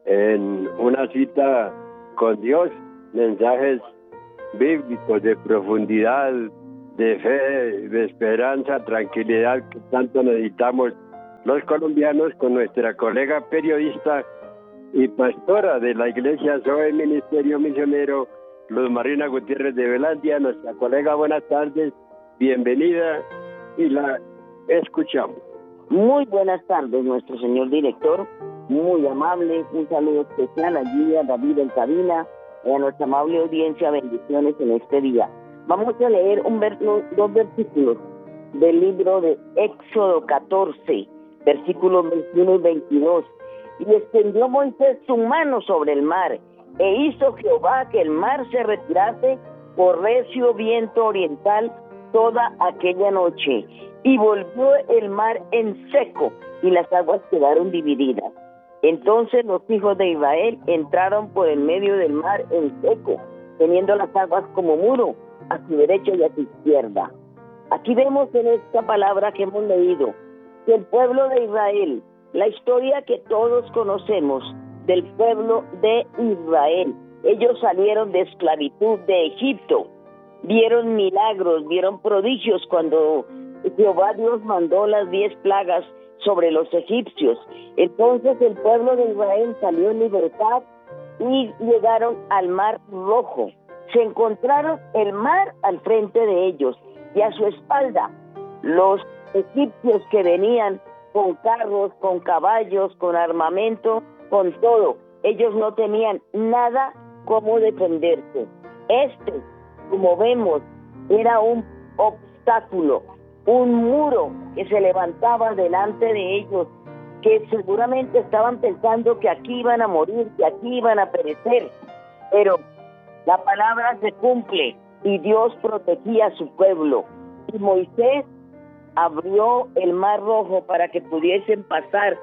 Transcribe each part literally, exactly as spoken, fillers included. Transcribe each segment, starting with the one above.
en una cita con Dios, mensajes bíblicos de profundidad, de fe, de esperanza, tranquilidad que tanto necesitamos los colombianos, con nuestra colega periodista y pastora de la Iglesia Zoe Ministerio Misionero, Luz Marina Gutiérrez de Velandia. Nuestra colega, buenas tardes, bienvenida y la escuchamos. Muy buenas tardes, nuestro señor director, muy amable, un saludo especial allí a David en cabina y a nuestra amable audiencia, bendiciones en este día. Vamos a leer un ver, dos versículos del libro de Éxodo catorce, versículos veintiuno y veintidós. Y extendió Moisés su mano sobre el mar, e hizo Jehová que el mar se retirase por recio viento oriental toda aquella noche, y volvió el mar en seco, y las aguas quedaron divididas. Entonces los hijos de Israel entraron por el medio del mar en seco, teniendo las aguas como muro a su derecha y a su izquierda. Aquí vemos en esta palabra que hemos leído que el pueblo de Israel, la historia que todos conocemos del pueblo de Israel, ellos salieron de esclavitud de Egipto, vieron milagros, vieron prodigios cuando Jehová Dios mandó las diez plagas sobre los egipcios. Entonces el pueblo de Israel salió en libertad y llegaron al Mar Rojo. Se encontraron el mar al frente de ellos y a su espalda los egipcios que venían con carros, con caballos, con armamento, con todo. Ellos no tenían nada como defenderse. Este, como vemos, era un obstáculo, un muro que se levantaba delante de ellos, que seguramente estaban pensando que aquí iban a morir, que aquí iban a perecer. Pero la palabra se cumple y Dios protegía a su pueblo. Y Moisés abrió el Mar Rojo para que pudiesen pasar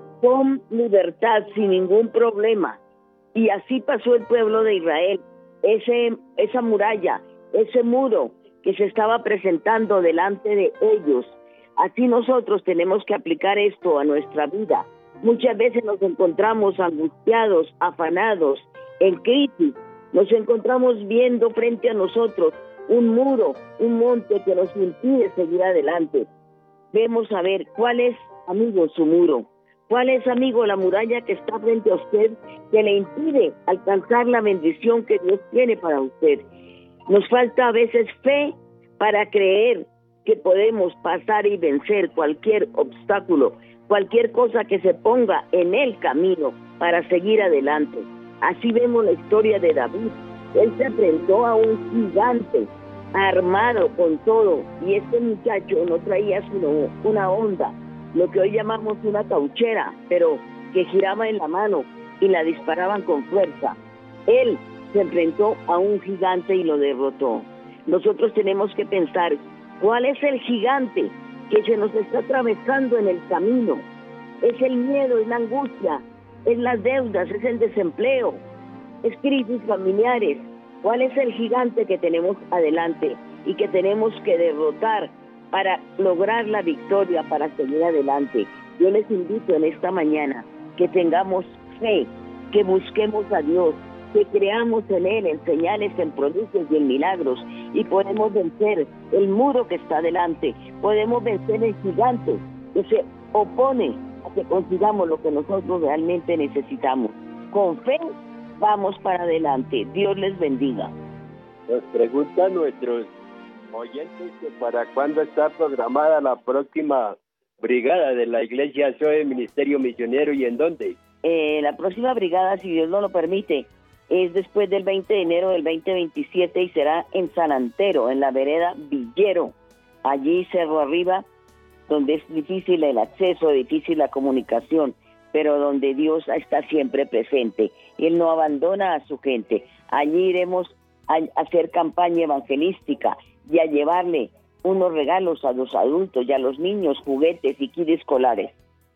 con libertad, sin ningún problema. Y así pasó el pueblo de Israel. Ese, esa muralla, ese muro que se estaba presentando delante de ellos. Así nosotros tenemos que aplicar esto a nuestra vida. Muchas veces nos encontramos angustiados, afanados, en crisis. Nos encontramos viendo frente a nosotros un muro, un monte que nos impide seguir adelante. Vemos a ver cuál es, amigo, su muro. ¿Cuál es, amigo, la muralla que está frente a usted que le impide alcanzar la bendición que Dios tiene para usted? Nos falta a veces fe para creer que podemos pasar y vencer cualquier obstáculo, cualquier cosa que se ponga en el camino para seguir adelante. Así vemos la historia de David. Él se enfrentó a un gigante armado con todo, y este muchacho no traía sino una honda, lo que hoy llamamos una cauchera, pero que giraba en la mano y la disparaban con fuerza. Él se enfrentó a un gigante y lo derrotó. Nosotros tenemos que pensar, ¿cuál es el gigante que se nos está atravesando en el camino? Es el miedo, es la angustia, es las deudas, es el desempleo, es crisis familiares. ¿Cuál es el gigante que tenemos adelante y que tenemos que derrotar para lograr la victoria, para seguir adelante? Yo les invito en esta mañana que tengamos fe, que busquemos a Dios, que creamos en Él, en señales, en prodigios y en milagros, y podemos vencer el muro que está delante, podemos vencer el gigante que se opone a que consigamos lo que nosotros realmente necesitamos. Con fe vamos para adelante. Dios les bendiga. Nos preguntan nuestros oyentes que para cuándo está programada la próxima brigada de la Iglesia Zoe Ministerio Misionero y en dónde. Eh, la próxima brigada, si Dios no lo permite, es después del veinte de enero del veinte veintisiete y será en San Antero, en la vereda Villero, allí Cerro Arriba, donde es difícil el acceso, difícil la comunicación, pero donde Dios está siempre presente. Él no abandona a su gente. Allí iremos a hacer campaña evangelística y a llevarle unos regalos a los adultos y a los niños, juguetes y kits escolares.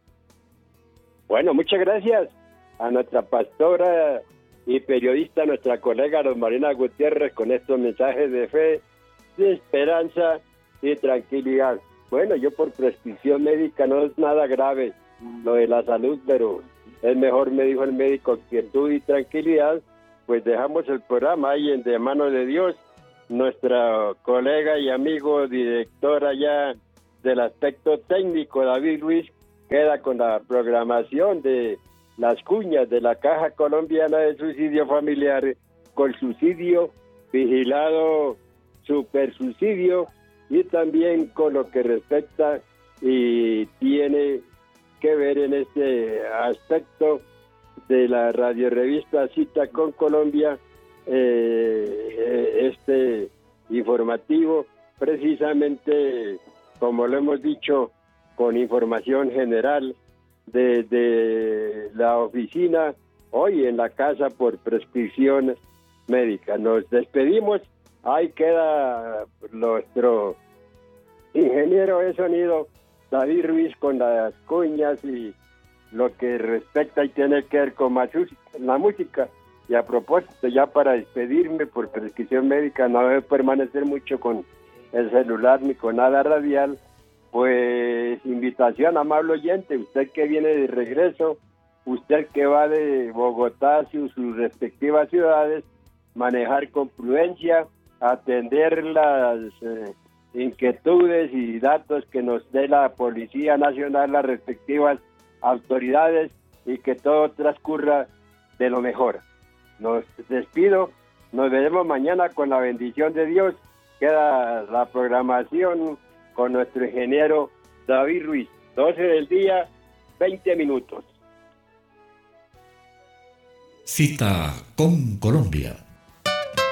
Bueno, muchas gracias a nuestra pastora y periodista, nuestra colega Luz Marina Gutiérrez, con estos mensajes de fe, de esperanza y tranquilidad. Bueno, yo por prescripción médica no es nada grave, lo de la salud, pero es mejor, me dijo el médico, quietud y tranquilidad. Pues dejamos el programa ahí en de mano de Dios. Nuestra colega y amigo director allá del aspecto técnico, David Ruiz, queda con la programación de las cuñas de la Caja Colombiana de Subsidio Familiar, con subsidio, vigilado, super subsidio, y también con lo que respecta y tiene que ver en este aspecto de la radiorevista Cita con Colombia, eh, este informativo, precisamente, como lo hemos dicho, con información general de, de la oficina, hoy en la casa por prescripción médica. Nos despedimos, ahí queda nuestro ingeniero de sonido, David Ruiz, con las cuñas y lo que respecta y tiene que ver con la música. Y a propósito, ya para despedirme por prescripción médica, no debe permanecer mucho con el celular ni con nada radial, pues invitación, amable oyente, usted que viene de regreso, usted que va de Bogotá hacia sus respectivas ciudades, manejar con prudencia, atender las eh, inquietudes y datos que nos dé la Policía Nacional, las respectivas autoridades, y que todo transcurra de lo mejor. Nos despido, nos veremos mañana con la bendición de Dios. Queda la programación con nuestro ingeniero David Ruiz, doce del día, veinte minutos. Cita con Colombia.